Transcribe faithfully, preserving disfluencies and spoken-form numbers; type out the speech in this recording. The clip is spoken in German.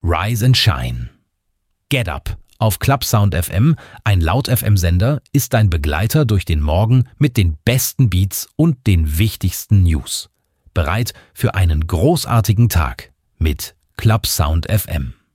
Rise and Shine. Get Up auf Clubsound F M, ein Laut-F M-Sender, ist dein Begleiter durch den Morgen mit den besten Beats und den wichtigsten News. Bereit für einen großartigen Tag mit Clubsound F M.